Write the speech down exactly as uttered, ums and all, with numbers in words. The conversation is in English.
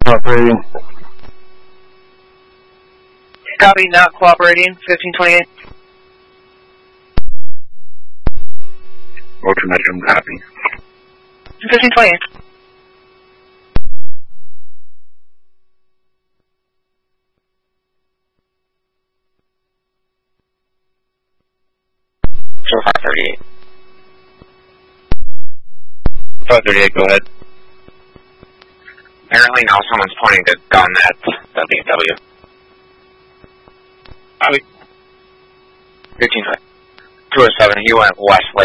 Cooperating. Copy, not cooperating, fifteen twenty-eight. Ultra Metro, copy. fifteen twenty-eight. So five thirty-eight. five thirty-eight, go ahead. Apparently now someone's pointing a gun at W W. Copy. fifteen twenty. two oh seven, he went west late.